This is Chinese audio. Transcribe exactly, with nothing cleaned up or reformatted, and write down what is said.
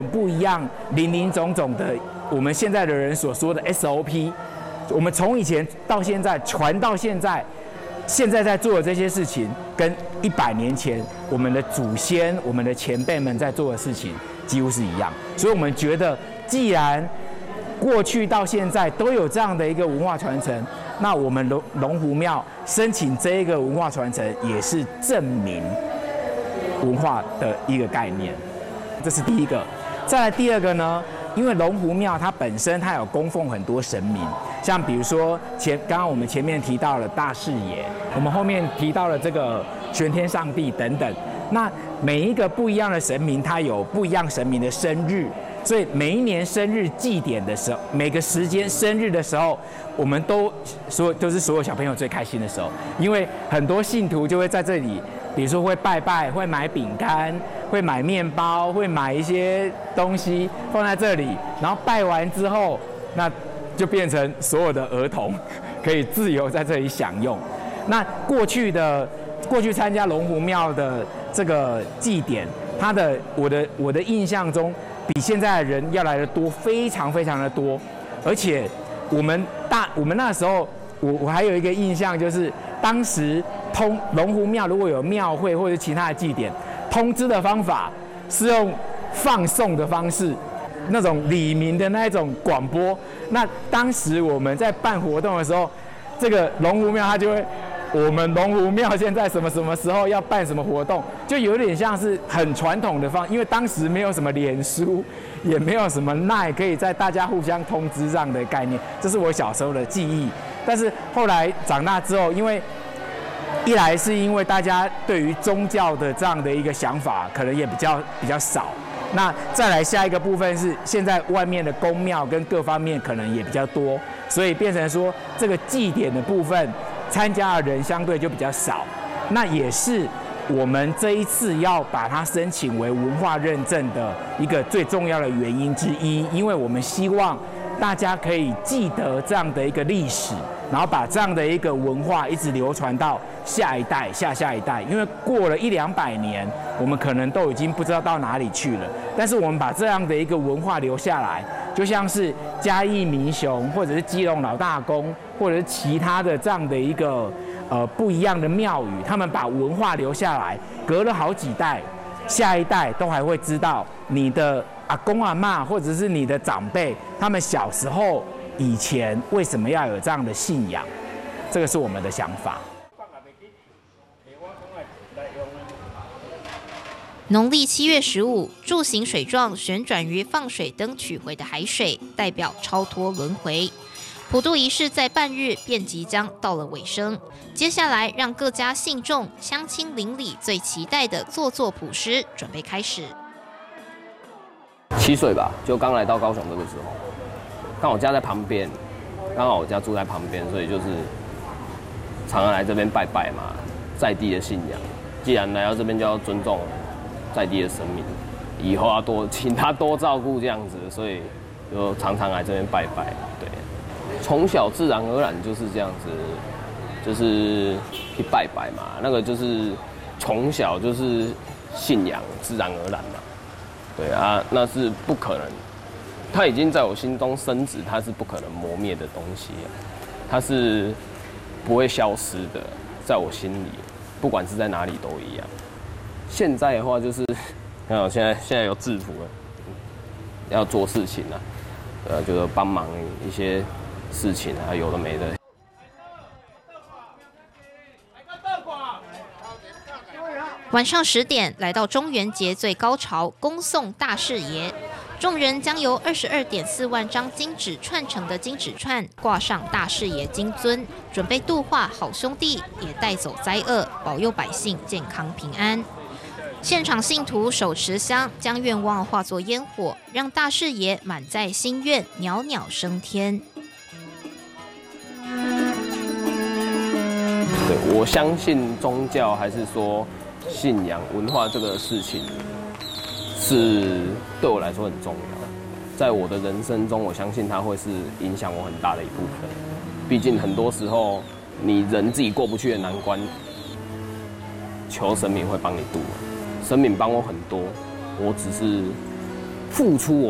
不一样，林林总总的我们现在的人所说的 S O P， 我们从以前到现在传到现在，现在在做的这些事情，跟一百年前我们的祖先、我们的前辈们在做的事情几乎是一样。所以我们觉得，既然过去到现在都有这样的一个文化传承，那我们龙龙湖庙申请这一个文化传承，也是证明文化的一个概念。这是第一个。再来第二个呢，因为龙湖庙它本身它有供奉很多神明，像比如说前刚刚我们前面提到了大士爷，我们后面提到了这个玄天上帝等等。那每一个不一样的神明，它有不一样神明的生日，所以每一年生日祭典的时候，每个时间生日的时候，我们都所都是所有小朋友最开心的时候，因为很多信徒就会在这里。比如说会拜拜，会买饼干，会买面包，会买一些东西放在这里，然后拜完之后，那就变成所有的儿童可以自由在这里享用。那过去的过去参加龙湖庙的这个祭典，它的我的我的印象中，比现在的人要来的多，非常非常的多，而且我们大我们那时候，我我还有一个印象就是。当时通龙湖庙如果有庙会或者其他的祭典，通知的方法是用放送的方式，那种里民的那一种广播。那当时我们在办活动的时候，这个龙湖庙它就会，我们龙湖庙现在什么什么时候要办什么活动，就有点像是很传统的方，因为当时没有什么脸书，也没有什么赖，可以在大家互相通知这样的概念。这是我小时候的记忆。但是后来长大之后，因为一来是因为大家对于宗教的这样的一个想法可能也比较比较少，那再来下一个部分是现在外面的宫庙跟各方面可能也比较多，所以变成说这个祭典的部分参加的人相对就比较少，那也是我们这一次要把它申请为文化认证的一个最重要的原因之一，因为我们希望大家可以记得这样的一个历史，然后把这样的一个文化一直流传到下一代、下下一代。因为过了一两百年，我们可能都已经不知道到哪里去了。但是我们把这样的一个文化留下来，就像是嘉义民雄，或者是基隆老大公，或者是其他的这样的一个呃不一样的庙宇，他们把文化留下来，隔了好几代，下一代都还会知道你的阿公阿嬷或者是你的长辈，他们小时候以前为什么要有这样的信仰？这个是我们的想法。 农历七月十五，柱形水状旋转于放水灯取回的海水，代表超脱轮回。普渡仪式在半日便即将到了尾声，接下来让各家信众、乡亲邻里最期待的座座普施准备开始。 七岁吧，就刚来到高雄这个时候，刚好家在旁边，刚好我家住在旁边，所以就是常常来这边拜拜嘛，在地的信仰。既然来到这边，就要尊重在地的神明，以后要多请他多照顾这样子，所以就常常来这边拜拜。对，从小自然而然就是这样子，就是去拜拜嘛，那个就是从小就是信仰，自然而然嘛。对啊，那是不可能，它已经在我心中深植，它是不可能磨灭的东西，它是不会消失的，在我心里，不管是在哪里都一样。现在的话就是，看我现在现在有制服了，要做事情啊，呃，就是帮忙一些事情啊，有的没的。 晚上十点，来到中元节最高潮，恭送大士爷。众人将由二十二点四万张金纸串成的金纸串挂上大士爷金尊，准备度化好兄弟，也带走灾厄，保佑百姓健康平安。现场信徒手持香，将愿望化作烟火，让大士爷满载心愿，袅袅升天。 对，我相信宗教还是说信仰文化这个事情是对我来说很重要，在我的人生中，我相信它会是影响我很大的一部分。毕竟很多时候你人自己过不去的难关，求神明会帮你渡，神明帮我很多，我只是付出我